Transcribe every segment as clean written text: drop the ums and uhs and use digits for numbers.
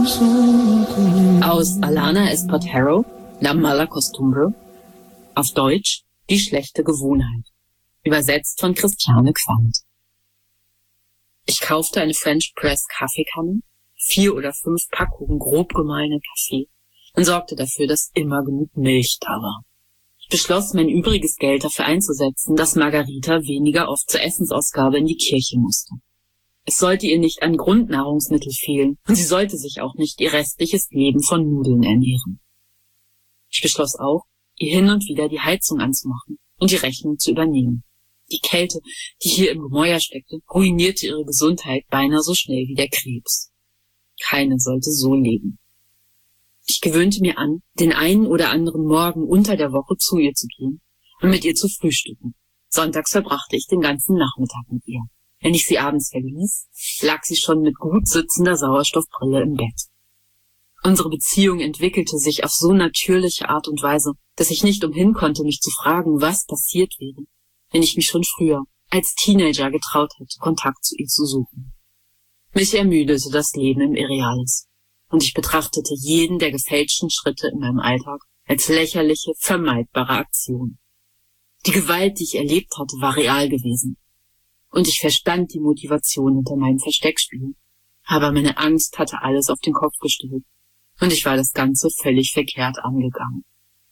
Aus Alana Espartero, La Mala Costumbre, auf Deutsch Die schlechte Gewohnheit, übersetzt von Christiane Quandt. Ich kaufte eine French Press Kaffeekanne, 4 oder 5 Packungen grob gemahlenen Kaffee und sorgte dafür, dass immer genug Milch da war. Ich beschloss, mein übriges Geld dafür einzusetzen, dass Margarita weniger oft zur Essensausgabe in die Kirche musste. Es sollte ihr nicht an Grundnahrungsmittel fehlen und sie sollte sich auch nicht ihr restliches Leben von Nudeln ernähren. Ich beschloss auch, ihr hin und wieder die Heizung anzumachen und die Rechnung zu übernehmen. Die Kälte, die hier im Gemäuer steckte, ruinierte ihre Gesundheit beinahe so schnell wie der Krebs. Keine sollte so leben. Ich gewöhnte mir an, den einen oder anderen Morgen unter der Woche zu ihr zu gehen und mit ihr zu frühstücken. Sonntags verbrachte ich den ganzen Nachmittag mit ihr. Wenn ich sie abends verließ, lag sie schon mit gut sitzender Sauerstoffbrille im Bett. Unsere Beziehung entwickelte sich auf so natürliche Art und Weise, dass ich nicht umhin konnte, mich zu fragen, was passiert wäre, wenn ich mich schon früher, als Teenager, getraut hätte, Kontakt zu ihr zu suchen. Mich ermüdete das Leben im Irreales, und ich betrachtete jeden der gefälschten Schritte in meinem Alltag als lächerliche, vermeidbare Aktion. Die Gewalt, die ich erlebt hatte, war real gewesen. Und ich verstand die Motivation hinter meinem Versteckspiel. Aber meine Angst hatte alles auf den Kopf gestellt. Und ich war das Ganze völlig verkehrt angegangen.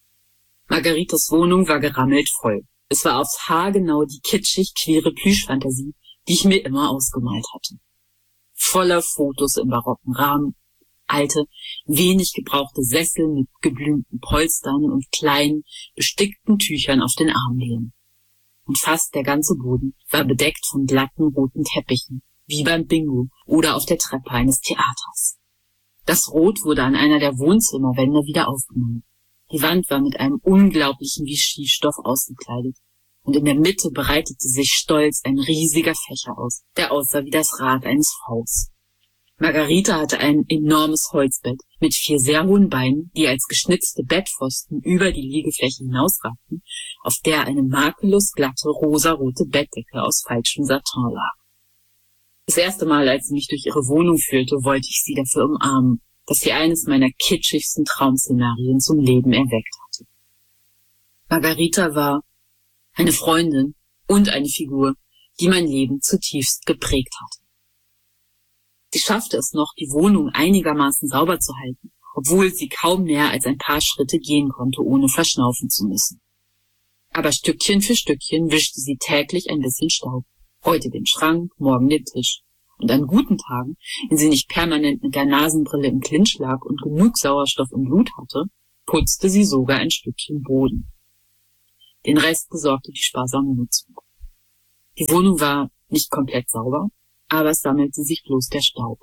Margaritas Wohnung war gerammelt voll. Es war aufs Haar genau die kitschig-queere Plüschfantasie, die ich mir immer ausgemalt hatte. Voller Fotos im barocken Rahmen, alte, wenig gebrauchte Sessel mit geblümten Polstern und kleinen, bestickten Tüchern auf den Armlehnen. Und fast der ganze Boden war bedeckt von glatten roten Teppichen, wie beim Bingo oder auf der Treppe eines Theaters. Das Rot wurde an einer der Wohnzimmerwände wieder aufgenommen. Die Wand war mit einem unglaublichen Vichy-Stoff ausgekleidet. Und in der Mitte breitete sich stolz ein riesiger Fächer aus, der aussah wie das Rad eines Vs. Margarita hatte ein enormes Holzbett mit 4 sehr hohen Beinen, die als geschnitzte Bettpfosten über die Liegefläche hinausragten, auf der eine makellos glatte rosarote Bettdecke aus falschem Satin lag. Das erste Mal, als sie mich durch ihre Wohnung führte, wollte ich sie dafür umarmen, dass sie eines meiner kitschigsten Traumszenarien zum Leben erweckt hatte. Margarita war eine Freundin und eine Figur, die mein Leben zutiefst geprägt hatte. Sie schaffte es noch, die Wohnung einigermaßen sauber zu halten, obwohl sie kaum mehr als ein paar Schritte gehen konnte, ohne verschnaufen zu müssen. Aber Stückchen für Stückchen wischte sie täglich ein bisschen Staub. Heute den Schrank, morgen den Tisch. Und an guten Tagen, wenn sie nicht permanent mit der Nasenbrille im Clinch lag und genug Sauerstoff im Blut hatte, putzte sie sogar ein Stückchen Boden. Den Rest besorgte die sparsame Nutzung. Die Wohnung war nicht komplett sauber, aber es sammelte sich bloß der Staub.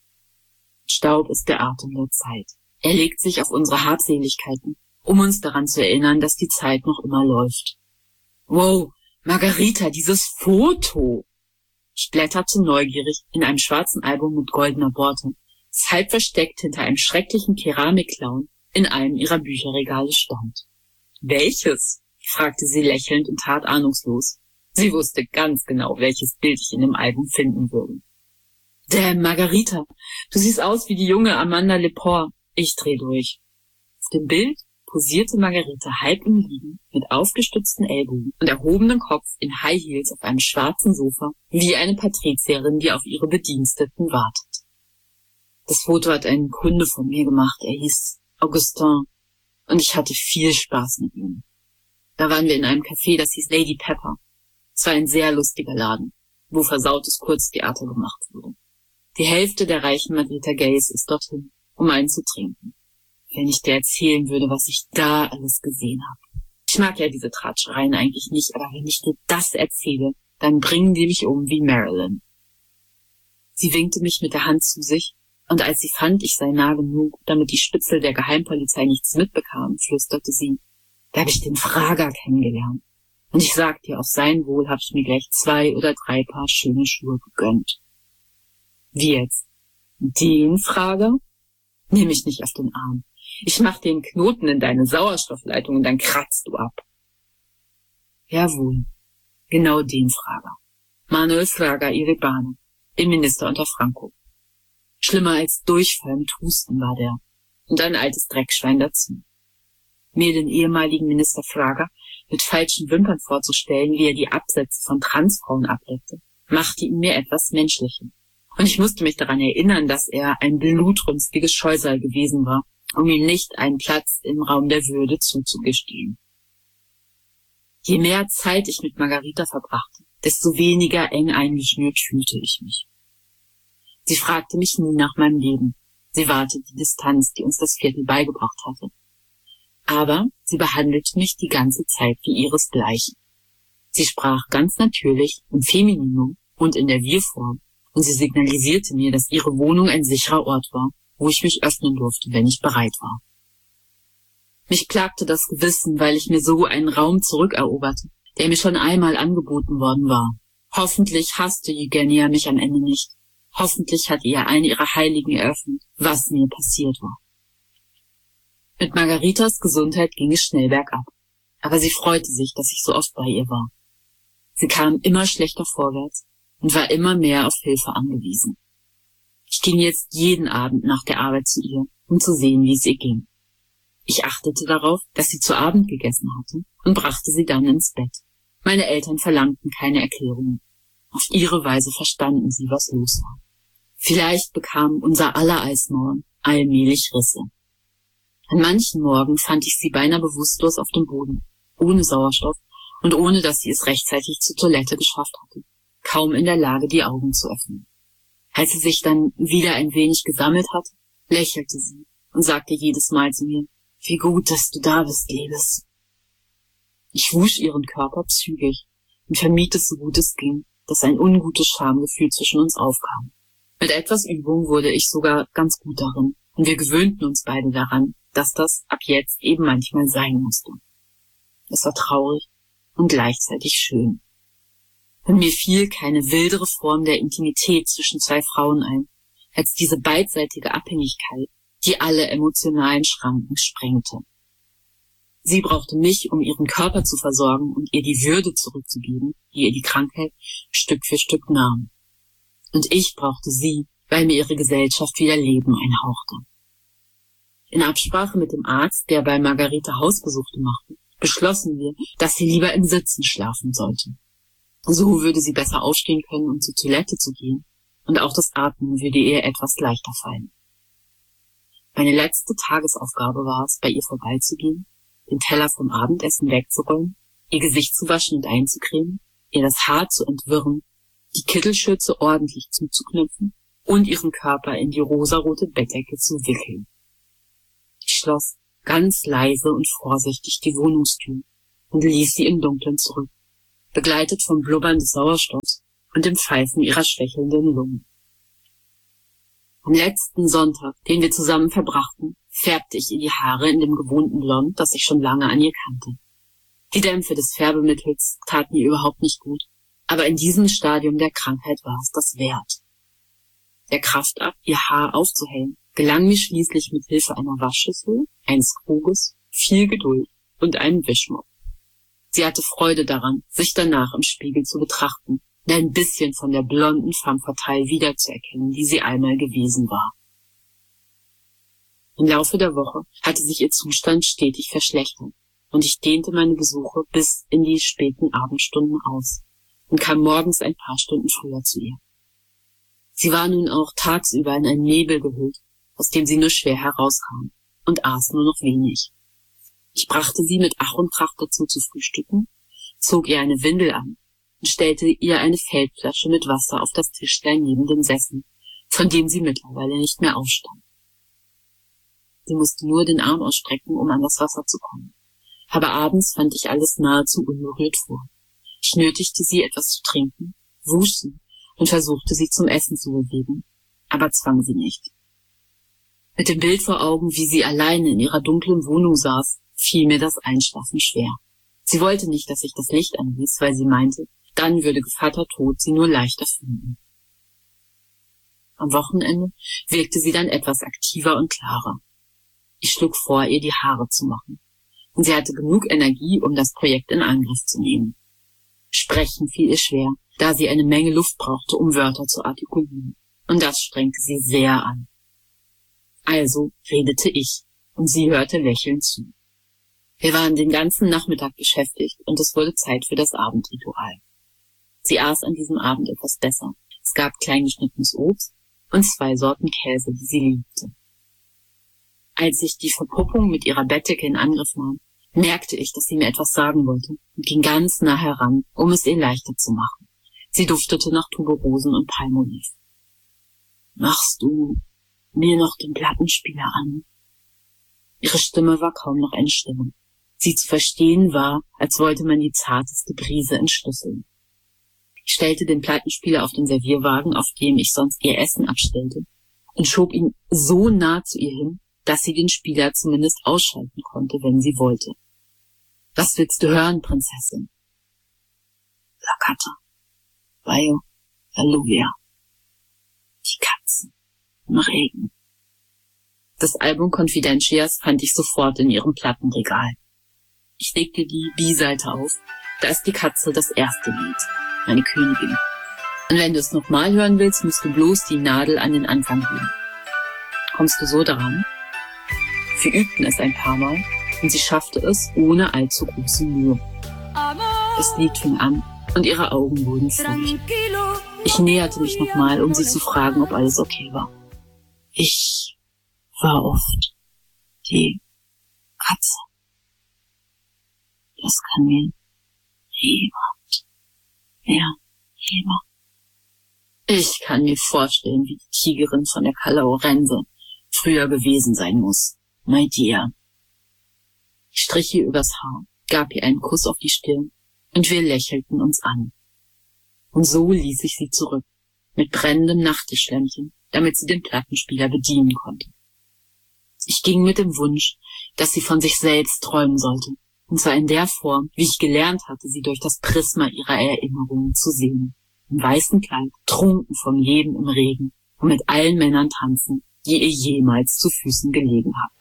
Staub ist der Atem der Zeit. Er legt sich auf unsere Habseligkeiten, um uns daran zu erinnern, dass die Zeit noch immer läuft. Wow, Margarita, dieses Foto! Ich blätterte neugierig in einem schwarzen Album mit goldener Borte, das halb versteckt hinter einem schrecklichen Keramikclown in einem ihrer Bücherregale stand. Welches? Fragte sie lächelnd und tat ahnungslos. Sie wusste ganz genau, welches Bild ich in dem Album finden würde. Damn, Margarita, du siehst aus wie die junge Amanda Lepore. Ich dreh durch. Auf dem Bild posierte Margarita halb im Liegen mit aufgestützten Ellbogen und erhobenem Kopf in High Heels auf einem schwarzen Sofa, wie eine Patrizierin, die auf ihre Bediensteten wartet. Das Foto hat ein Kunde von mir gemacht. Er hieß Augustin und ich hatte viel Spaß mit ihm. Da waren wir in einem Café, das hieß Lady Pepper. Es war ein sehr lustiger Laden, wo versautes Kurztheater gemacht wurde. Die Hälfte der reichen Madrider Gays ist dorthin, um einen zu trinken. Wenn ich dir erzählen würde, was ich da alles gesehen habe. Ich mag ja diese Tratschereien eigentlich nicht, aber wenn ich dir das erzähle, dann bringen die mich um wie Marilyn. Sie winkte mich mit der Hand zu sich, und als sie fand, ich sei nah genug, damit die Spitzel der Geheimpolizei nichts mitbekamen, flüsterte sie, da habe ich den Frager kennengelernt. Und ich sag dir, auf sein Wohl habe ich mir gleich 2 oder 3 Paar schöne Schuhe gegönnt. Wie jetzt? Den Frager? Nimm mich nicht auf den Arm. Ich mach den Knoten in deine Sauerstoffleitung und dann kratzt du ab. Jawohl, genau den Frager. Manuel Fraga Irebane, Innenminister unter Franco. Schlimmer als Durchfall und Husten war der. Und ein altes Dreckschwein dazu. Mir den ehemaligen Minister Fraga mit falschen Wimpern vorzustellen, wie er die Absätze von Transfrauen ableckte, machte ihn mir etwas Menschliches. Und ich musste mich daran erinnern, dass er ein blutrünstiges Scheusal gewesen war, um ihm nicht einen Platz im Raum der Würde zuzugestehen. Je mehr Zeit ich mit Margarita verbrachte, desto weniger eng eingeschnürt fühlte ich mich. Sie fragte mich nie nach meinem Leben. Sie wahrte die Distanz, die uns das Viertel beigebracht hatte. Aber sie behandelte mich die ganze Zeit wie ihresgleichen. Sie sprach ganz natürlich im Femininum und in der Wir-Form, und sie signalisierte mir, dass ihre Wohnung ein sicherer Ort war, wo ich mich öffnen durfte, wenn ich bereit war. Mich plagte das Gewissen, weil ich mir so einen Raum zurückeroberte, der mir schon einmal angeboten worden war. Hoffentlich hasste Eugenia mich am Ende nicht. Hoffentlich hat ihr eine ihrer Heiligen eröffnet, was mir passiert war. Mit Margaritas Gesundheit ging es schnell bergab, aber sie freute sich, dass ich so oft bei ihr war. Sie kam immer schlechter vorwärts und war immer mehr auf Hilfe angewiesen. Ich ging jetzt jeden Abend nach der Arbeit zu ihr, um zu sehen, wie es ihr ging. Ich achtete darauf, dass sie zu Abend gegessen hatte und brachte sie dann ins Bett. Meine Eltern verlangten keine Erklärungen. Auf ihre Weise verstanden sie, was los war. Vielleicht bekam unser aller Eismauern allmählich Risse. An manchen Morgen fand ich sie beinahe bewusstlos auf dem Boden, ohne Sauerstoff und ohne, dass sie es rechtzeitig zur Toilette geschafft hatte, kaum in der Lage, die Augen zu öffnen. Als sie sich dann wieder ein wenig gesammelt hatte, lächelte sie und sagte jedes Mal zu mir: »Wie gut, dass du da bist, Liebes.« Ich wusch ihren Körper zügig und vermied es, so gut es ging, dass ein ungutes Schamgefühl zwischen uns aufkam. Mit etwas Übung wurde ich sogar ganz gut darin, und wir gewöhnten uns beide daran, dass das ab jetzt eben manchmal sein musste. Es war traurig und gleichzeitig schön. Und mir fiel keine wildere Form der Intimität zwischen zwei Frauen ein, als diese beidseitige Abhängigkeit, die alle emotionalen Schranken sprengte. Sie brauchte mich, um ihren Körper zu versorgen und ihr die Würde zurückzugeben, die ihr die Krankheit Stück für Stück nahm. Und ich brauchte sie, weil mir ihre Gesellschaft wieder Leben einhauchte. In Absprache mit dem Arzt, der bei Margarita Hausbesuche machte, beschlossen wir, dass sie lieber im Sitzen schlafen sollte. So würde sie besser aufstehen können, um zur Toilette zu gehen, und auch das Atmen würde ihr etwas leichter fallen. Meine letzte Tagesaufgabe war es, bei ihr vorbeizugehen, den Teller vom Abendessen wegzuräumen, ihr Gesicht zu waschen und einzucremen, ihr das Haar zu entwirren, die Kittelschürze ordentlich zuzuknöpfen und ihren Körper in die rosarote Bettdecke zu wickeln. Ich schloss ganz leise und vorsichtig die Wohnungstür und ließ sie im Dunkeln zurück, begleitet vom Blubbern des Sauerstoffs und dem Pfeifen ihrer schwächelnden Lungen. Am letzten Sonntag, den wir zusammen verbrachten, färbte ich ihr die Haare in dem gewohnten Blond, das ich schon lange an ihr kannte. Die Dämpfe des Färbemittels taten ihr überhaupt nicht gut, aber in diesem Stadium der Krankheit war es das wert. Der Kraftakt, ihr Haar aufzuhellen, gelang mir schließlich mit Hilfe einer Waschschüssel, eines Kruges, viel Geduld und einem Wischmopp. Sie hatte Freude daran, sich danach im Spiegel zu betrachten und ein bisschen von der blonden femme fatale wiederzuerkennen, die sie einmal gewesen war. Im Laufe der Woche hatte sich ihr Zustand stetig verschlechtert und ich dehnte meine Besuche bis in die späten Abendstunden aus und kam morgens ein paar Stunden früher zu ihr. Sie war nun auch tagsüber in einen Nebel gehüllt, aus dem sie nur schwer herauskam, und aß nur noch wenig. Ich brachte sie mit Ach und Krach dazu zu frühstücken, zog ihr eine Windel an und stellte ihr eine Feldflasche mit Wasser auf das Tischlein neben dem Sessel, von dem sie mittlerweile nicht mehr aufstand. Sie musste nur den Arm ausstrecken, um an das Wasser zu kommen. Aber abends fand ich alles nahezu unberührt vor. Ich nötigte sie, etwas zu trinken, wusch sie und versuchte, sie zum Essen zu bewegen, aber zwang sie nicht. Mit dem Bild vor Augen, wie sie alleine in ihrer dunklen Wohnung saß, fiel mir das Einschlafen schwer. Sie wollte nicht, dass ich das Licht anließ, weil sie meinte, dann würde Gevatter Tod sie nur leichter finden. Am Wochenende wirkte sie dann etwas aktiver und klarer. Ich schlug vor, ihr die Haare zu machen, und sie hatte genug Energie, um das Projekt in Angriff zu nehmen. Sprechen fiel ihr schwer, da sie eine Menge Luft brauchte, um Wörter zu artikulieren. Und das strengte sie sehr an. Also redete ich, und sie hörte lächelnd zu. Wir waren den ganzen Nachmittag beschäftigt, und es wurde Zeit für das Abendritual. Sie aß an diesem Abend etwas besser. Es gab klein geschnittenes Obst und 2 Sorten Käse, die sie liebte. Als ich die Verpuppung mit ihrer Bettdecke in Angriff nahm, merkte ich, dass sie mir etwas sagen wollte und ging ganz nah heran, um es ihr leichter zu machen. Sie duftete nach Tuberosen und Palmolive. »Machst du mir noch den Plattenspieler an?« Ihre Stimme war kaum noch eine Stimme. Sie zu verstehen war, als wollte man die zarteste Brise entschlüsseln. Ich stellte den Plattenspieler auf den Servierwagen, auf dem ich sonst ihr Essen abstellte, und schob ihn so nah zu ihr hin, dass sie den Spieler zumindest ausschalten konnte, wenn sie wollte. »Was willst du hören, Prinzessin?« »La Cata, Baio, Alluvia. Die Katzen im Regen.« Das Album Confidentias fand ich sofort in ihrem Plattenregal. Ich legte die B-Seite auf. Da ist die Katze, das erste Lied, meine Königin. Und wenn du es nochmal hören willst, musst du bloß die Nadel an den Anfang legen. Kommst du so daran? Wir übten es ein paar Mal und sie schaffte es ohne allzu große Mühe. Das Lied fing an und ihre Augen wurden feucht. Ich näherte mich nochmal, um sie zu fragen, ob alles okay war. Ich war oft die Katze. Das kann mir jemand. Ich kann mir vorstellen, wie die Tigerin von der Calla Orense früher gewesen sein muss. My dear. Ich strich ihr übers Haar, gab ihr einen Kuss auf die Stirn und wir lächelten uns an. Und so ließ ich sie zurück, mit brennendem Nachttischlämpchen, damit sie den Plattenspieler bedienen konnte. Ich ging mit dem Wunsch, dass sie von sich selbst träumen sollte, und zwar in der Form, wie ich gelernt hatte, sie durch das Prisma ihrer Erinnerungen zu sehen. Im weißen Kleid, trunken vom Leben im Regen und mit allen Männern tanzen, die ihr jemals zu Füßen gelegen hatten.